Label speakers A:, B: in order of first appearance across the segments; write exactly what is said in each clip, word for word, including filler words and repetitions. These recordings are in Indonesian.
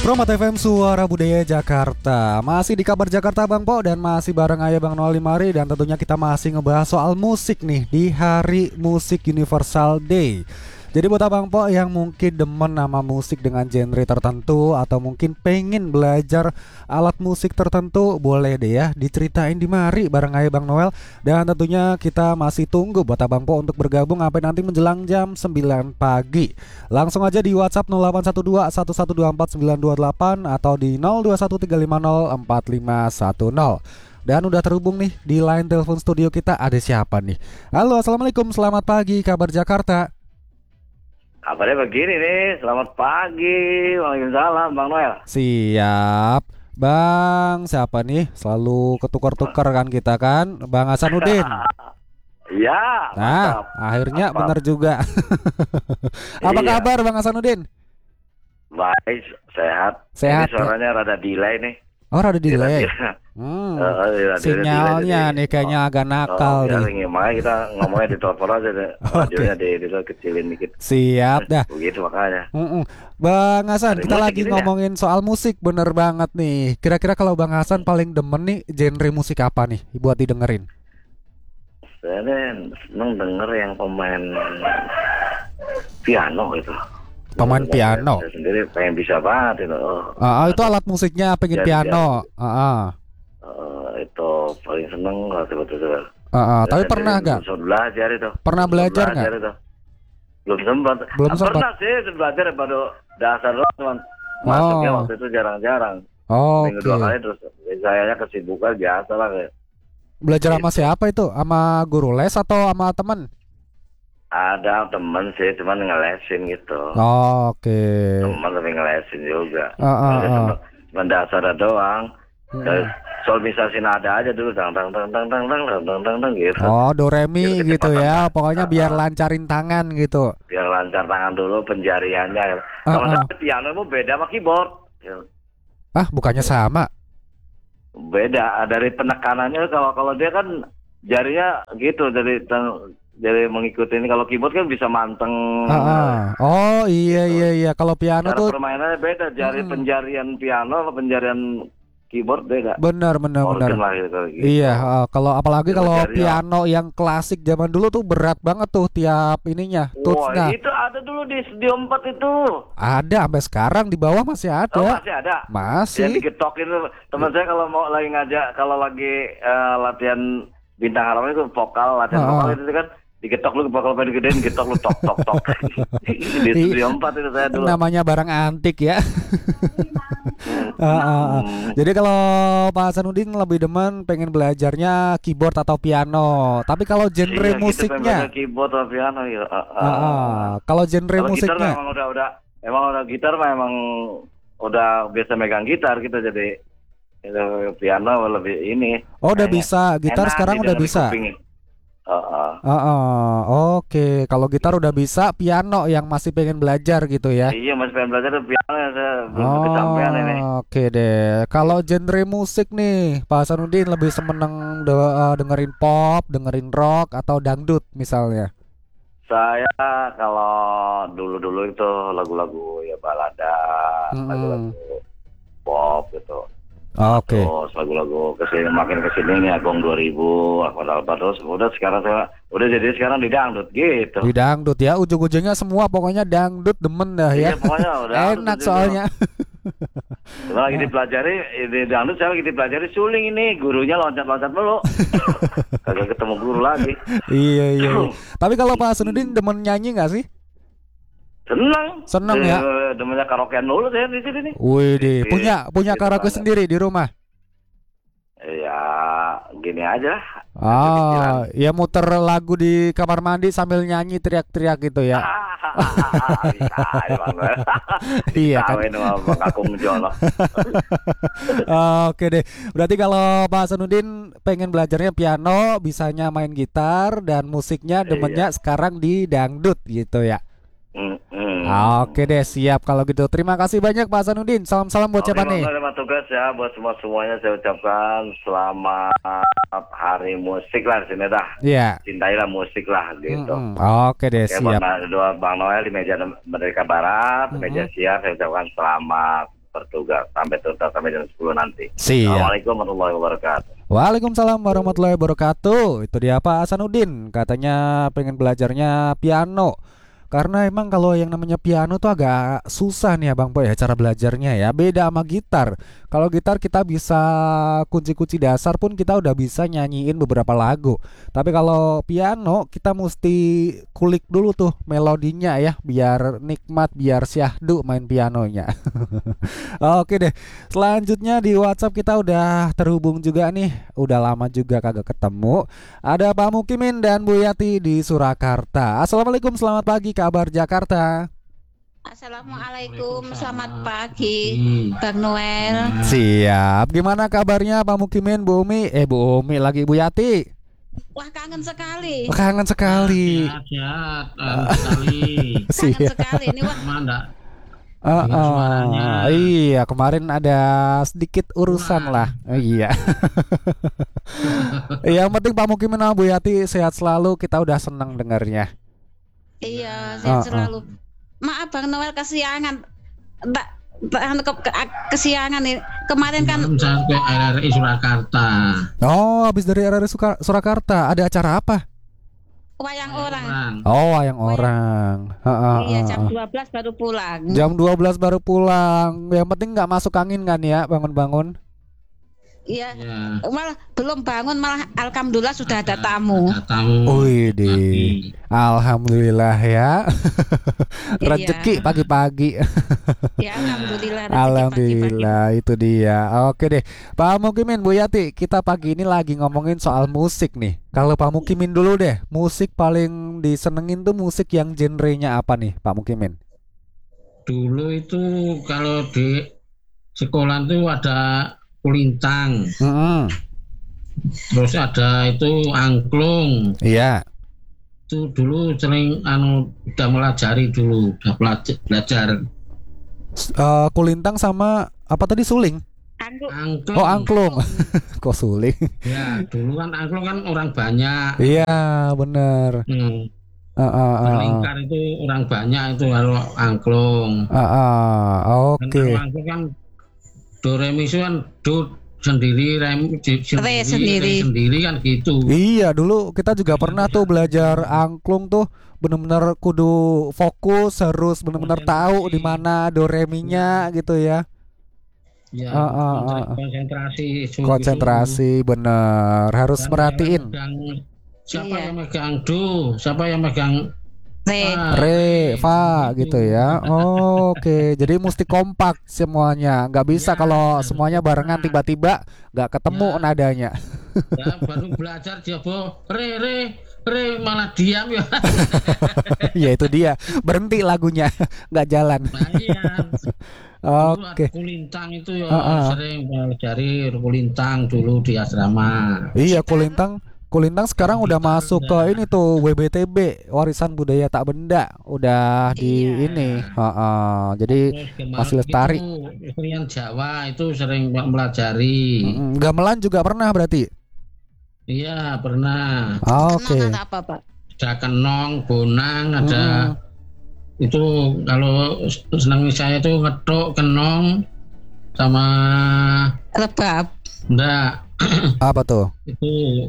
A: Promat F M Suara Budaya Jakarta. Masih di Kabar Jakarta Bang Po, dan masih bareng Ayah Bang Noel Limari. Dan tentunya kita masih ngebahas soal musik nih di Hari Musik Universal Day. Jadi buat Abang Po yang mungkin demen sama musik dengan genre tertentu, atau mungkin pengen belajar alat musik tertentu, boleh deh ya diceritain di Mari bareng Ayah Bang Noel. Dan tentunya kita masih tunggu buat Abang Po untuk bergabung sampai nanti menjelang jam sembilan pagi. Langsung aja di WhatsApp nol delapan satu dua satu satu dua empat sembilan dua delapan atau di nol dua satu tiga lima nol empat lima satu nol. Dan udah terhubung nih di line telepon studio kita, ada siapa nih? Halo, assalamualaikum, selamat pagi Kabar Jakarta.
B: Kabarnya begini nih, selamat pagi, waalaikumsalam Bang Noel.
A: Siap. Bang, siapa nih? Selalu ketukar-tukar kan kita kan, Bang Hasanuddin.
B: Iya,
A: Nah,
B: mantap.
A: akhirnya
B: Mantap.
A: benar juga. Apa
B: Iya.
A: kabar Bang Hasanuddin?
B: Baik, sehat.
A: Sehat,
B: Ini suaranya rada delay nih.
A: Oh, ada delay.
B: Kira-kira.
A: Hmm.
B: Eh, eh, iya,
A: Sinyalnya
B: delay,
A: nih kayaknya
B: oh,
A: agak nakal
B: oh,
A: nih.
B: ya, makanya kita ngomongnya di telepon aja deh. Radionya di, di kecilin dikit.
A: Siap dah.
B: Begitu makanya.
A: Mm-mm. Bang Hasan,
B: Hari
A: kita
B: musik
A: lagi
B: ini ya?
A: ngomongin soal musik, bener banget nih. Kira-kira kalau Bang Hasan paling demen nih genre musik apa nih buat didengerin?
B: Saya nih seneng denger yang pemain piano gitu.
A: Pemain piano.
B: Saya sendiri pengen bisa banget itu. Oh,
A: Ah, ah, itu alat musiknya pengen
B: Jadi,
A: piano. Ah, ah.
B: eh, itu paling seneng kalau betul-betul.
A: Ah, ah. Tapi
B: Saya
A: pernah
B: sendiri
A: nggak?
B: belum sempat belajar itu.
A: Pernah
B: Belum
A: belajar
B: belajar
A: nggak?
B: itu. Belum sempat.
A: Belum
B: Ah,
A: sempat.
B: Pernah sih belajar baru dasar doang, cuman masuknya
A: Oh.
B: waktu itu jarang-jarang.
A: Oh,
B: Minggu
A: oke.
B: dua kali terus sayanya kesibukan biasa lah kayak.
A: Belajar sama
B: Gitu.
A: siapa itu? Sama guru les atau sama temen?
B: Ada temen sih, cuman ngelesin gitu.
A: Oh, oke.
B: Temen tapi ngelesin juga.
A: Ah, ah,
B: Jadi
A: ah.
B: cuma- cuma dasar doang.
A: Hmm.
B: Terus solmisasi nada aja dulu, tang tang tang tang tang tang tang tang tang tang gitu.
A: Oh, do re mi
B: Biar
A: gitu
B: kecepatan.
A: ya. Pokoknya biar
B: Ah, ah.
A: lancarin tangan gitu.
B: Biar lancar tangan dulu penjariannya.
A: Ah,
B: Kalau
A: ah.
B: saya piano itu beda sama keyboard. Ya,
A: Ah, bukannya sama?
B: beda dari penekanannya. Kalau kalau dia kan jarinya gitu dari tang- dari mengikuti ini. Kalau keyboard kan bisa manteng.
A: Ah, ah. Oh, iya
B: Gitu.
A: iya iya. Kalau piano
B: Cara
A: tuh
B: permainannya beda. Jari
A: Mm-mm.
B: penjarian piano sama penjarian keyboard beda.
A: benar benar benar.
B: Organ lah gitu. gitu.
A: Iya, ah, kalau apalagi
B: Coba
A: kalau
B: cari, ya.
A: piano yang klasik zaman dulu tuh berat banget tuh tiap ininya,
B: Wah,
A: tutsnya.
B: itu ada dulu di Studio empat itu.
A: Ada sampai sekarang di bawah masih
B: Oh,
A: ada.
B: masih ada.
A: Masih.
B: Yang digetokin itu. Teman saya kalau mau lagi ngajak, kalau lagi eh, latihan bintang harapan itu vokal, latihan
A: Ah,
B: vokal
A: ah.
B: itu kan digetok lu vokal pengen gedein, getok lu tok tok tok. Di Studio empat itu saya dulu.
A: Namanya barang antik ya. Ah, ah, ah.
B: Hmm.
A: Jadi kalau Pak Hasanuddin lebih demen pengen belajarnya keyboard atau piano. Tapi kalau genre
B: Iya, gitu,
A: musiknya,
B: pengen keyboard atau piano ya. ah, ah.
A: ah, ah. Kalau genre
B: Kalau gitar
A: musiknya,
B: memang udah udah emang udah gitar mah emang udah biasa megang gitar kita, jadi itu piano lebih ini.
A: oh udah
B: kayaknya
A: bisa. Gitar
B: enak
A: sekarang udah
B: didengar di
A: bisa.
B: kuping. Ah, ah.
A: Ah, ah. Oke, kalau gitar udah bisa, piano yang masih pengen belajar gitu ya.
B: Iya, masih pengen belajar tuh piano ya, saya belum kecapean ini.
A: Oh, oke deh. Kalau genre musik nih, Pak Hasanuddin lebih seneng de- eh, dengerin pop, dengerin rock, atau dangdut misalnya.
B: Saya kalau dulu-dulu itu lagu-lagu ya balada,
A: Mm-mm.
B: lagu-lagu pop gitu.
A: Oke.
B: Terus lagu-lagu kesini makin kesini nih Agong dua ribu, apa apa terus udah sekarang saya udah jadi sekarang di dangdut gitu.
A: Di dangdut ya, ujung-ujungnya semua pokoknya dangdut demen dah ya.
B: Iya pokoknya udah
A: Enak soalnya.
B: Cuma lagi dipelajari di dangdut, saya lagi dipelajari suling ini, gurunya loncat-loncat mulu. Kagak ketemu guru lagi.
A: Iya iya. iya. Tapi kalau Pak Hasanuddin demen nyanyi nggak sih?
B: Seneng.
A: Seneng ya?
B: Eh, Demennya karaokean dulu saya di sini nih.
A: Wih deh,
B: Di-
A: punya punya
B: di
A: karaoke
B: tetangga.
A: sendiri di rumah.
B: Ya gini aja.
A: Ah, ya muter lagu di kamar mandi sambil nyanyi teriak-teriak gitu ya.
B: Bisa, emang.
A: Iya kan.
B: Kawin sama Bang Kakung Jono.
A: Oke deh. Berarti kalau Pak Hasanuddin pengen belajarnya piano, bisanya main gitar, dan musiknya demennya sekarang di dangdut gitu ya.
B: Mm, mm.
A: Oke deh, siap kalau gitu. Terima kasih banyak Pak Hasanuddin. Salam-salam buat siapa nih?
B: Terima tugas ya buat semua semuanya, saya ucapkan selamat Hari Musik lah di sini dah.
A: Iya.
B: Cintailah musik lah gitu.
A: Mm-mm. Oke deh,
B: Ya buat
A: siap.
B: Ma- dua Bang Noel di meja Merdeka Barat,
A: Mm-mm.
B: meja siap, saya ucapkan selamat bertugas sampai tuntas sampai jam sepuluh nanti.
A: Siap.
B: Assalamualaikum warahmatullahi wabarakatuh.
A: Waalaikumsalam warahmatullahi wabarakatuh. Itu dia Pak Hasanuddin, katanya pengen belajarnya piano. Karena emang kalau yang namanya piano tuh agak susah nih Abang Boy ya cara belajarnya ya. Beda sama gitar. Kalau gitar kita bisa kunci-kunci dasar pun kita udah bisa nyanyiin beberapa lagu. Tapi kalau piano kita mesti kulik dulu tuh melodinya ya, biar nikmat, biar syahdu main pianonya. Oke deh. Selanjutnya di WhatsApp kita udah terhubung juga nih. Udah lama juga kagak ketemu. Ada Pak Mukimin dan Bu Yati di Surakarta. Assalamualaikum, selamat pagi kabar Jakarta.
C: Assalamualaikum, selamat pagi Bang Noel.
A: Siap. Gimana kabarnya Pak Mukimin, Bu Umi? Eh Bu Umi lagi, Bu Yati.
C: Wah, kangen sekali.
A: Kangen sekali.
D: Sehat, sehat, kangen sekali.
C: Kangen
A: Siap.
C: sekali ini wah.
D: Mana?
A: Uh,
D: Dengar suaranya.
A: uh, iya kemarin ada sedikit urusan lah. Oh, iya. Yang penting Pak Mukimin sama Bu Yati sehat selalu. Kita udah senang dengarnya.
C: Iya,
A: Ah, ah.
C: sehat selalu. Maaf Bang Noel kesiangan. Tak tak- ke, ke- kesiangan nih. Kemarin kan
D: Kemarin saya ke R R I Surakarta.
A: Oh, habis dari R R I Suka- Surakarta ada acara apa?
C: wayang orang.
D: Orang.
A: Oh, wayang orang. Ha, ha,
C: Iya,
A: ha,
C: jam
A: ha.
C: dua belas baru pulang.
A: Jam dua belas baru pulang. Yang penting nggak masuk angin kan ya, bangun-bangun.
C: Iya.
D: Ya.
C: Malah belum bangun malah alhamdulillah sudah ada tamu.
D: Ada tamu.
A: Wih, di
D: Pagi.
A: alhamdulillah ya.
C: Iya.
A: Rezeki pagi-pagi.
C: Ya alhamdulillah. rezeki pagi-pagi.
A: Alhamdulillah, itu dia. Oke deh, Pak Mukimin, Bu Yati, kita pagi ini lagi ngomongin soal musik nih. Kalau Pak Mukimin dulu deh, musik paling disenengin tuh musik yang genrenya apa nih, Pak Mukimin?
D: Dulu itu kalau di sekolah tuh ada kulintang,
A: Mm-mm.
D: terus ada itu angklung.
A: Iya.
D: Itu dulu sering anu udah melajari dulu, udah belajar, belajar.
A: S- eh, kulintang sama apa tadi, suling?
C: Angklung.
D: Angklung.
A: Oh, angklung. Kok suling?
D: Ya, dulu kan angklung kan orang banyak.
A: Iya, bener.
D: Hmm.
A: Ah, ah, ah, ah.
D: Berlingkar itu orang banyak itu kalau angklung.
A: Ah, ah,
D: Dan
A: Oke.
D: kalau angklung kan do re mi itu kan do sendiri, re mi sendiri,
C: Re sendiri.
D: re sendiri kan gitu.
A: Iya, dulu kita juga pernah tuh belajar angklung tuh bener-bener kudu fokus, harus bener-bener tahu di mana do re mi-nya gitu ya.
D: Ya,
A: Ah, ah,
D: konsen-
A: ah, ah.
D: konsentrasi, sungguh-sungguh.
A: Konsentrasi bener, harus
D: Dan
A: merhatiin.
D: yang megang- siapa
C: Iya.
D: yang megang do, siapa yang megang
C: Re.
D: fa,
A: Re, fa gitu ya. Oke, jadi mesti kompak semuanya. Nggak bisa
D: Ya,
A: kalau
D: harus
A: semuanya barengan
D: kompak.
A: tiba-tiba nggak ketemu
D: Ya.
A: nadanya.
D: Ya, baru belajar dia bo re re re malah diam ya.
A: Ya itu dia, berhenti lagunya, nggak jalan.
D: Nah, iya. Dulu
A: Oke.
D: ada kulintang itu ya,
A: Ah, ah.
D: sering pelajari kulintang dulu di asrama.
A: Iya, kulintang. Kulintang sekarang udah
D: Gitar
A: masuk
D: udah.
A: ke ini tuh W B T B, warisan budaya tak benda, udah di
C: Iya.
A: ini. Heeh. Jadi
D: Terus kemarin
A: masih lestari.
D: itu kesenian Jawa itu sering melajari.
A: mm, gamelan juga pernah berarti.
D: Iya pernah.
A: Oke.
C: Kenal apa Pak?
D: Ada kenong, bonang, ada
A: Mm.
D: itu kalau senang saya itu ngetok kenong sama
C: Rebab.
D: enggak
A: Apa tuh?
D: itu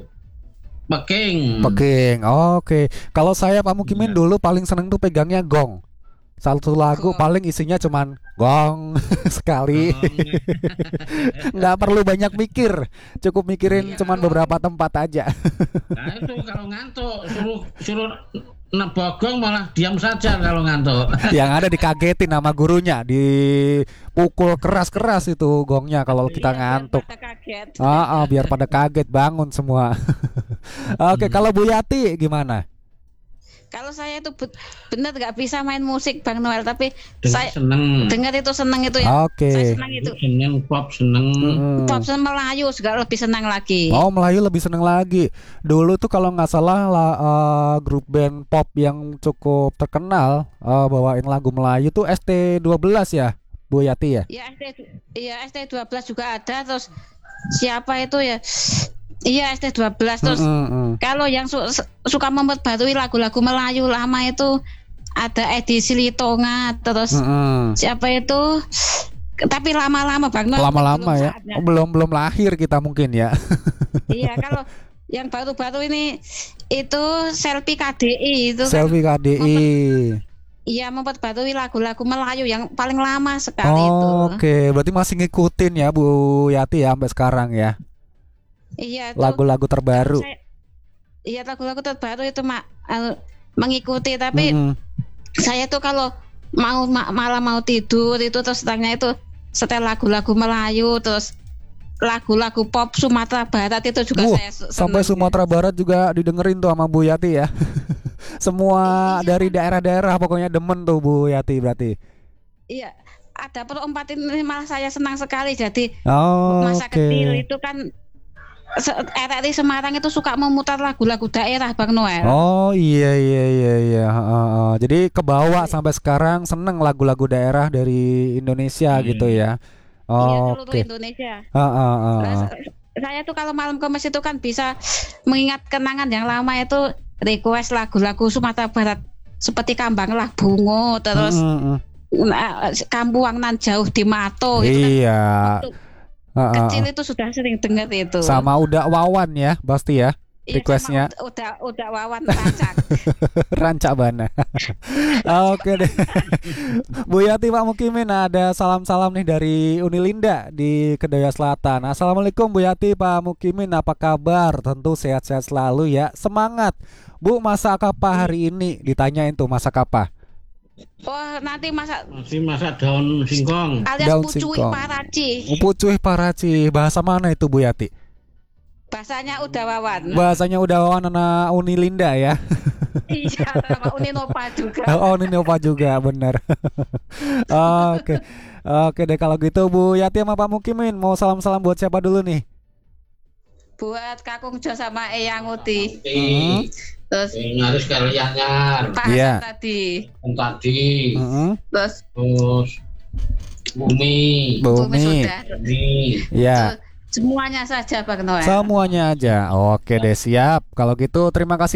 D: peking.
A: Peking. Oke. Kalau saya Pak Mukimin
D: Iya.
A: dulu paling seneng tuh pegangnya gong. Satu lagu
C: Gong.
A: paling isinya cuman gong sekali.
D: Kenong.
A: Nggak perlu banyak mikir. Cukup mikirin
D: Iya.
A: cuman beberapa tempat aja.
D: Nah itu kalau ngantuk suruh suruh nebogong malah diam saja kalau ngantuk.
A: Yang ada dikagetin sama gurunya, dipukul keras-keras itu gongnya kalau kita
C: Iya,
A: ngantuk.
C: biar pada kaget.
A: Ah, ah, biar pada kaget bangun semua. Oke, kalau Bu Yati gimana?
C: Kalau saya itu bet- bener nggak bisa main musik Bang Noel, tapi
D: Dengan
C: saya
D: seneng.
C: dengar itu seneng itu ya.
A: Oke.
C: Saya senang itu.
D: Seneng pop seneng.
A: Mm-mm.
C: Pop sama Melayu juga lebih senang lagi.
A: Oh, Melayu lebih seneng lagi. Dulu tuh kalau nggak salah lah, eh, grup band pop yang cukup terkenal eh, bawain lagu Melayu tuh S T dua belas ya, Bu Yati ya.
C: Iya S T iya S T dua belas juga ada, terus siapa itu ya? Iya S T dua belas terus
A: Mm-mm.
C: kalau yang su- suka memperbarui lagu-lagu Melayu lama itu ada Edi Silitonga, terus
A: Mm-mm.
C: siapa itu tapi lama-lama Bang Noel.
A: Lama-lama
C: belum
A: ya.
C: saatnya.
A: Oh, belum belum lahir kita mungkin ya.
C: Iya, kalau yang baru-baru ini itu Selfie K D I itu
A: Selfie K D I.
C: kan iya memperbarui lagu-lagu Melayu yang paling lama sekali itu.
A: Oh, Oke, berarti masih ngikutin ya Bu Yati ya sampai sekarang ya.
C: Iya itu.
A: Lagu-lagu terbaru.
C: Saya- Iya lagu-lagu terbaru itu mak eh, mengikuti tapi
A: Mm-mm.
C: saya tuh kalau mau ma- malam mau tidur itu terus tanya itu setel lagu-lagu Melayu terus lagu-lagu pop Sumatera Barat itu juga
A: Wuh,
C: saya su-
A: sampai
C: senang.
A: Sumatera Barat juga didengerin tuh sama Bu Yati ya. Semua
C: Iya.
A: dari daerah-daerah pokoknya demen tuh Bu Yati berarti.
C: Iya ada Pro empat ini malah saya senang sekali jadi
A: Oh,
C: masa
A: oke.
C: kecil itu kan se- R R I Semarang itu suka memutar lagu-lagu daerah Bang Noel.
A: Oh iya iya iya iya. Heeh, heeh. Jadi kebawa sampai sekarang seneng lagu-lagu daerah dari Indonesia
D: Hmm.
A: gitu ya.
C: Iya seluruh
A: Oke.
C: Indonesia.
A: Heeh, heeh,
C: Nah,
A: heeh.
C: se- saya tuh kalau malam kemis itu kan bisa mengingat kenangan yang lama itu request lagu-lagu Sumatera Barat seperti Kambanglah Bungo terus
A: Mm, mm,
C: nah, Kampuang Nan Jauh di Mato
A: mm.
C: itu kan
A: Iya.
C: waktu
A: Heeh,
C: kecil
A: heeh.
C: itu sudah sering dengar itu.
A: Sama udah Wawan ya pasti ya.
C: Iya,
A: requestnya.
C: sama udah udah Wawan Rancak.
A: Rancak Bana. Oke deh. Bu Yati, Pak Mukimin, ada salam-salam nih dari Unilinda di Kedoya Selatan. Assalamualaikum Bu Yati, Pak Mukimin, apa kabar? Tentu sehat-sehat selalu ya. Semangat. Bu, masak apa hari ini? Ditanyain tuh masak apa?
C: Oh nanti masak
D: Masih masak daun singkong.
C: alias
A: Daun
C: pucui
A: singkong.
C: paraci.
A: Pucuih paraci. Bahasa mana itu Bu Yati?
C: Bahasanya udah Wawan.
A: Bahasanya udah Wawan anak Unilinda ya.
C: Iya sama Uninopa juga.
A: Oh, ini Nova juga bener. Oke. Oke deh kalau gitu Bu Yati sama Pak Mukimin mau salam-salam buat siapa dulu nih?
C: Buat Kakung Jo sama Eyang Uti.
A: Hmm.
C: Terus
D: Nyaris kalian nyar.
C: Pak
A: Iya.
C: Hasan tadi.
D: Yang tadi.
A: Mm-mm.
C: Terus
D: Terus Bumi.
C: Bumi
A: Bumi.
C: sudah.
D: Bumi.
A: Ya,
C: Semuanya saja Bang Noel.
A: semuanya aja. Oke deh siap. Kalau gitu terima kasih